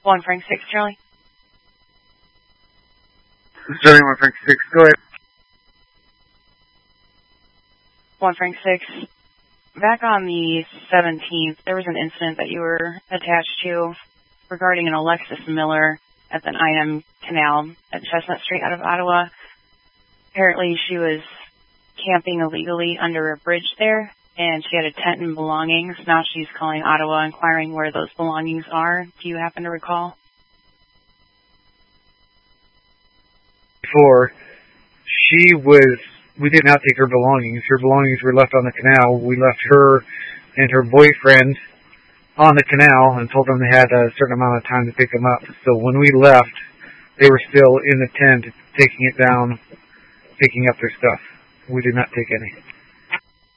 1 Frank 6, Charlie. 71 Frank 6, go ahead. 1 Frank 6. Back on the 17th, there was an incident that you were attached to regarding an Alexis Miller at the IM Canal at Chestnut Street out of Ottawa. Apparently she was camping illegally under a bridge there, and she had a tent and belongings. Now she's calling Ottawa inquiring where those belongings are. Do you happen to recall? Before, we did not take her belongings. Her belongings were left on the canal. We left her and her boyfriend on the canal and told them they had a certain amount of time to pick them up. So when we left, they were still in the tent, taking it down, picking up their stuff. We did not take any.